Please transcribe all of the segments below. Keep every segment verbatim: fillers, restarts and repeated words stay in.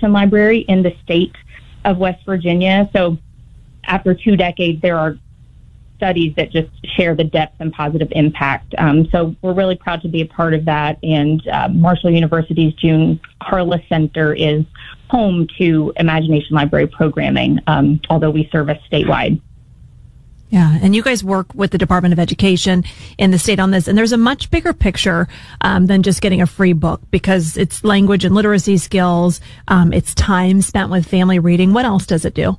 Imagination Library in the state of West Virginia. So after two decades, there are studies that just share the depth and positive impact. Um, so we're really proud to be a part of that. And uh, Marshall University's June Harless Center is home to Imagination Library programming, um, although we service statewide. Yeah, and you guys work with the Department of Education in the state on this, and there's a much bigger picture um, than just getting a free book, because it's language and literacy skills, um, it's time spent with family reading. What else does it do?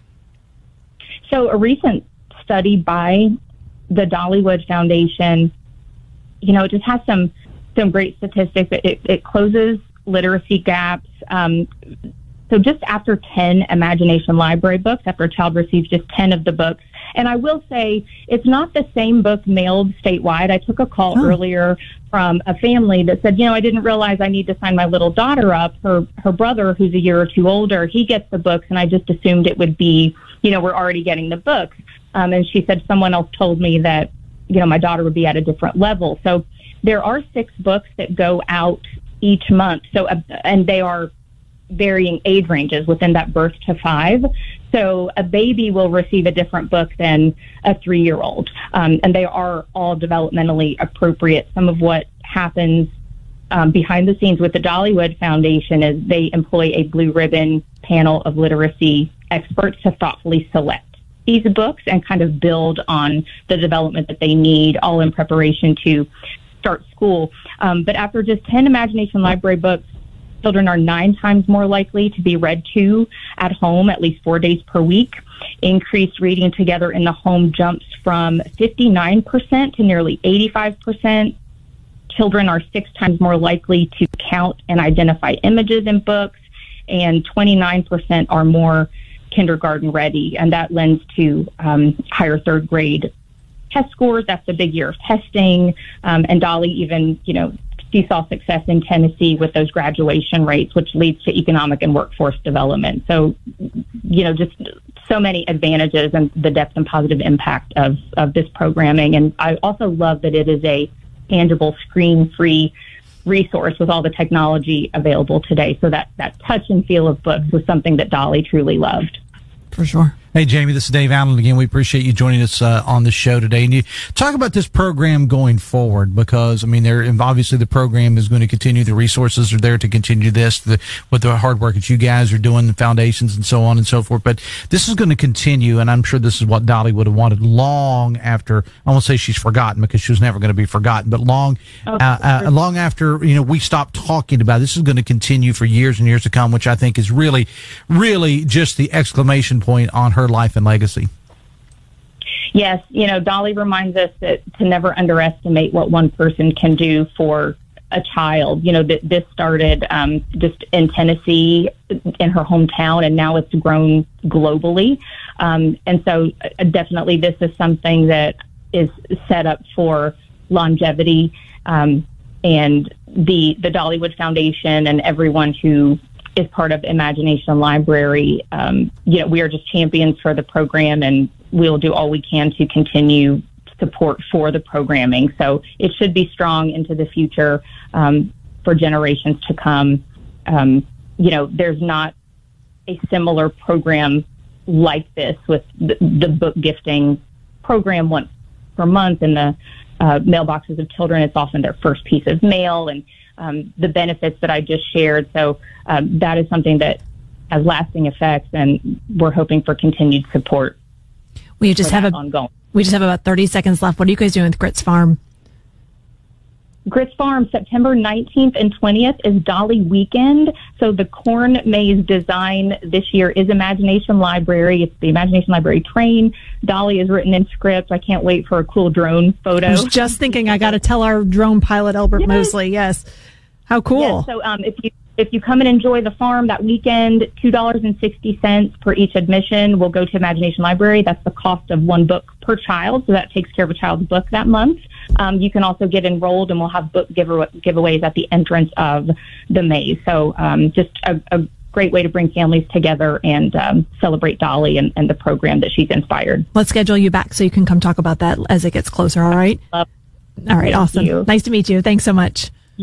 So a recent study by the Dollywood Foundation, you know, it just has some some great statistics. It, it closes literacy gaps. Um, so just after ten Imagination Library books, after a child receives just ten of the books, and I will say it's not the same book mailed statewide. I took a call oh. earlier from a family that said, you know, I didn't realize I need to sign my little daughter up. Her her brother, who's a year or two older, he gets the books, and I just assumed it would be, you know, we're already getting the books. Um, and she said someone else told me that, you know, my daughter would be at a different level. So there are six books that go out each month. So, uh, and they are varying age ranges within that birth to five. So a baby will receive a different book than a three-year-old. Um, and they are all developmentally appropriate. Some of what happens um, behind the scenes with the Dollywood Foundation is they employ a blue ribbon panel of literacy experts to thoughtfully select these books and kind of build on the development that they need, all in preparation to start school. Um, but after just ten Imagination Library books, children are nine times more likely to be read to at home at least four days per week. Increased reading together in the home jumps from fifty-nine percent to nearly eighty-five percent. Children are six times more likely to count and identify images in books, and twenty-nine percent are more kindergarten ready, and that lends to um, higher third grade test scores. That's a big year of testing. Um, and Dolly even, you know, she saw success in Tennessee with those graduation rates, which leads to economic and workforce development. So, you know, just so many advantages and the depth and positive impact of, of this programming. And I also love that it is a tangible, screen-free resource with all the technology available today. So that, that touch and feel of books was something that Dolly truly loved. For sure. Hey, Jamie, this is Dave Allen again. We appreciate you joining us uh, on the show today. And you talk about this program going forward, because, I mean, there obviously the program is going to continue. The resources are there to continue this, the, with the hard work that you guys are doing, the foundations and so on and so forth. But this is going to continue, and I'm sure this is what Dolly would have wanted long after, I won't say she's forgotten, because she was never going to be forgotten, but long, oh, uh, uh, long after, you know, we stopped talking about it. This is going to continue for years and years to come, which I think is really, really just the exclamation point on her life and legacy. Yes, you know, Dolly reminds us that to never underestimate what one person can do for a child. You know, th- this started um, just in Tennessee, in her hometown, and now it's grown globally. Um, and so uh, definitely this is something that is set up for longevity. Um, and the, the Dollywood Foundation and everyone who is part of Imagination Library, um, you know, we are just champions for the program, and we'll do all we can to continue support for the programming. So it should be strong into the future um, for generations to come. Um, you know, there's not a similar program like this with the, the book gifting program once per month in the uh, mailboxes of children. It's often their first piece of mail, and Um, the benefits that I just shared. So um, that is something that has lasting effects, and we're hoping for continued support. We just have a, ongoing. We just have about thirty seconds left. What are you guys doing with Grits Farm? Grits Farm, September nineteenth and twentieth is Dolly Weekend. So the corn maze design this year is Imagination Library. It's the Imagination Library train. Dolly is written in script. I can't wait for a cool drone photo. I was just thinking I got to tell our drone pilot, Albert yes. Mosley. Yes. How cool. Yes, so um, if you if you come and enjoy the farm that weekend, two dollars and sixty cents per each admission will go to Imagination Library. That's the cost of one book per child. So that takes care of a child's book that month. Um, you can also get enrolled, and we'll have book giveaway, giveaways at the entrance of the maze. So um, just a, a great way to bring families together and um, celebrate Dolly and, and the program that she's inspired. Let's schedule you back so you can come talk about that as it gets closer, all right? Love. All right, Thank awesome. you. Nice to meet you. Thanks so much.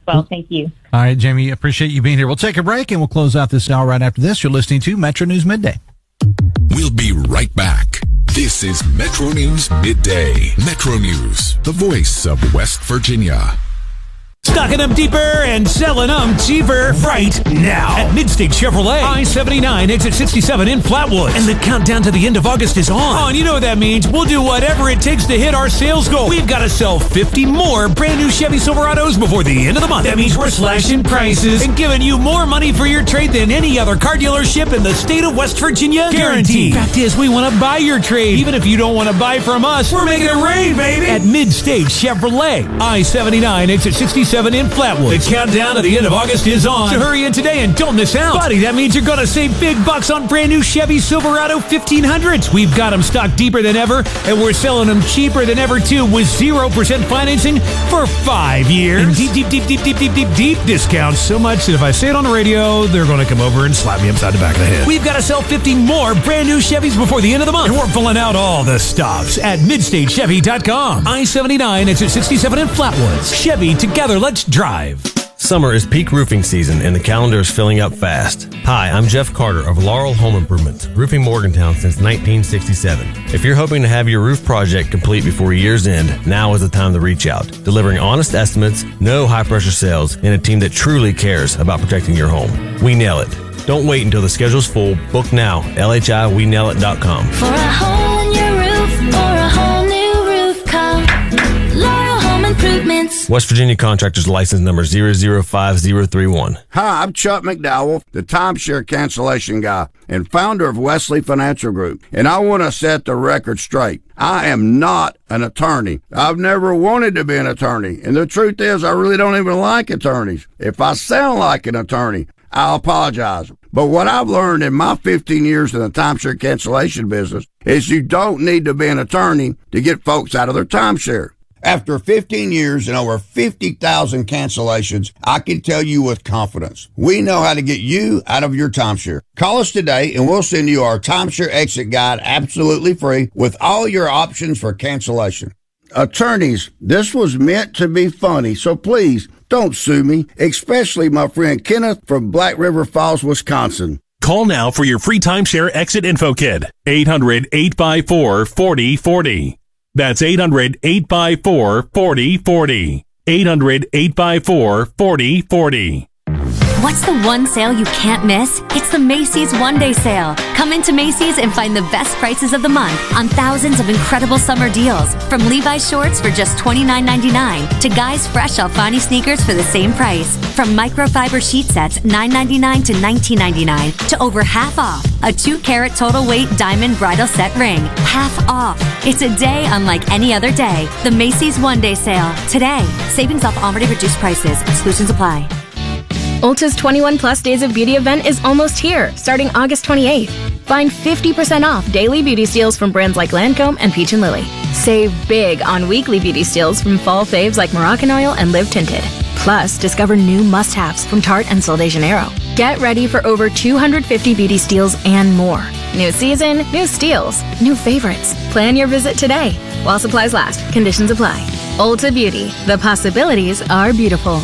well. Thank you. All right, Jamie, appreciate you being here. We'll take a break and we'll close out this hour right after this. You're listening to Metro News Midday. We'll be right back. This is Metro News Midday. Metro News, the voice of West Virginia. Stocking them deeper and selling them cheaper right now at Midstate Chevrolet, I seventy-nine, exit sixty-seven in Flatwoods. And the countdown to the end of August is on. Oh, and you know what that means. We'll do whatever it takes to hit our sales goal. We've got to sell fifty more brand new Chevy Silverados before the end of the month. That means we're slashing prices and giving you more money for your trade than any other car dealership in the state of West Virginia. Guaranteed. Fact is, we want to buy your trade. Even if you don't want to buy from us, we're making it rain, baby. At Midstate Chevrolet, I seventy-nine, exit sixty-seven in Flatwood. The countdown to the end of August is on. So hurry in today and don't miss out. Buddy, that means you're going to save big bucks on brand new Chevy Silverado fifteen hundreds. We've got them stocked deeper than ever, and we're selling them cheaper than ever, too, with zero percent financing for five years. And deep, deep, deep, deep, deep, deep, deep, deep discounts. So much that if I say it on the radio, they're going to come over and slap me upside the back of the head. We've got to sell fifty more brand new Chevys before the end of the month. And we're filling out all the stops at midstate chevy dot com. I seventy-nine, exit sixty-seven in Flatwoods. Chevy, together, let's drive. Summer is peak roofing season and the calendar is filling up fast. Hi, I'm Jeff Carter of Laurel Home Improvements, roofing Morgantown since nineteen sixty-seven. If you're hoping to have your roof project complete before year's end, now is the time to reach out. Delivering honest estimates, no high-pressure sales, and a team that truly cares about protecting your home. We nail it. Don't wait until the schedule's full. Book now. L H I we nail it dot com. For a hole in your roof or a whole new roof, call Laurel Home Improvements. West Virginia Contractors License Number zero zero five zero three one. Hi, I'm Chuck McDowell, the timeshare cancellation guy and founder of Wesley Financial Group, and I want to set the record straight. I am not an attorney. I've never wanted to be an attorney, and the truth is I really don't even like attorneys. If I sound like an attorney, I apologize. But what I've learned in my fifteen years in the timeshare cancellation business is you don't need to be an attorney to get folks out of their timeshare. After fifteen years and over fifty thousand cancellations, I can tell you with confidence, we know how to get you out of your timeshare. Call us today and we'll send you our timeshare exit guide absolutely free with all your options for cancellation. Attorneys, this was meant to be funny, so please don't sue me, especially my friend Kenneth from Black River Falls, Wisconsin. Call now for your free timeshare exit info kit. eight hundred, eight five four, four oh four oh. That's eight hundred, eight five four, four oh four oh. eight hundred, eight five four, four oh four oh. What's the one sale you can't miss? It's the Macy's One Day Sale. Come into Macy's and find the best prices of the month on thousands of incredible summer deals. From Levi's shorts for just twenty-nine ninety-nine to Guy's fresh Alfani sneakers for the same price. From microfiber sheet sets nine ninety-nine to nineteen ninety-nine to over half off. A two carat total weight diamond bridal set ring. Half off. It's a day unlike any other day. The Macy's One Day Sale. Today. Savings off already reduced prices. Exclusions apply. Ulta's twenty-one plus Days of Beauty event is almost here, starting August twenty-eighth. Find fifty percent off daily beauty steals from brands like Lancome and Peach and Lily. Save big on weekly beauty steals from fall faves like Moroccan Oil and Live Tinted. Plus, discover new must-haves from Tarte and Sol de Janeiro. Get ready for over two hundred fifty beauty steals and more. New season, new steals, new favorites. Plan your visit today. While supplies last, conditions apply. Ulta Beauty. The possibilities are beautiful.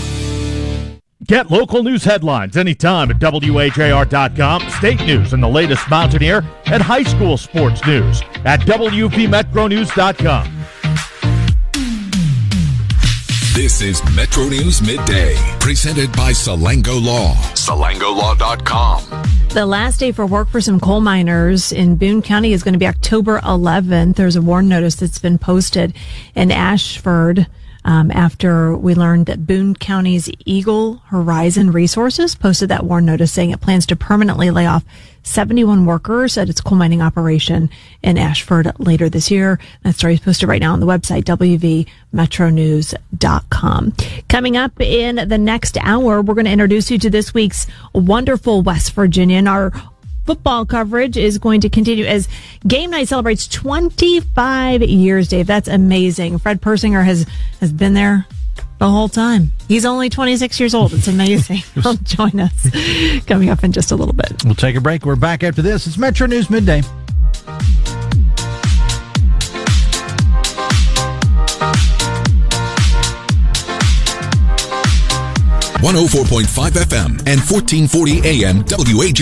Get local news headlines anytime at W H A R dot com, state news and the latest Mountaineer and high school sports news at W V Metro News dot com. This is Metro News Midday, presented by Salango Law. Salango Law dot com. The last day for work for some coal miners in Boone County is going to be October eleventh. There's a warn notice that's been posted in Ashford. Um, after we learned that Boone County's Eagle Horizon Resources posted that warn notice saying it plans to permanently lay off seventy-one workers at its coal mining operation in Ashford later this year. That story is posted right now on the website, W V Metro News dot com. Coming up in the next hour, we're going to introduce you to this week's wonderful West Virginian. Our football coverage is going to continue as Game Night celebrates twenty-five years, Dave. That's amazing. Fred Persinger has, has been there the whole time. He's only twenty-six years old. It's amazing. He'll join us coming up in just a little bit. We'll take a break. We're back after this. It's Metro News Midday. one oh four point five F M and fourteen forty A M W A J